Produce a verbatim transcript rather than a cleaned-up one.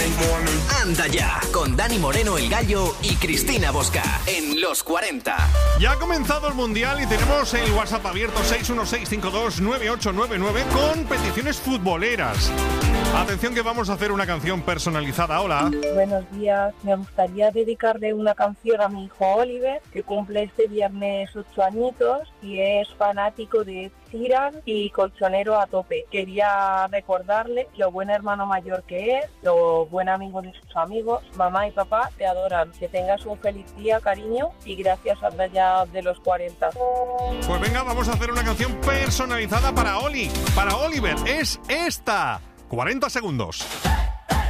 Anda ya, con Dani Moreno el Gallo y Cristina Bosca en Los cuarenta. Ya ha comenzado el Mundial y tenemos el WhatsApp abierto seis uno seis cinco dos nueve ocho nueve nueve con peticiones futboleras. Atención que vamos a hacer una canción personalizada. Hola. Buenos días, me gustaría dedicarle una canción a mi hijo Oliver, que cumple este viernes ocho añitos y es fanático de Sheeran y colchonero a tope. Quería recordarle lo buen hermano mayor que es, lo buen amigo de sus amigos. Mamá y papá te adoran. Que tengas un feliz día, cariño, y gracias a ya de los cuarenta. Pues venga, vamos a hacer una canción personalizada para Oli, para Oliver. Es esta. cuarenta segundos.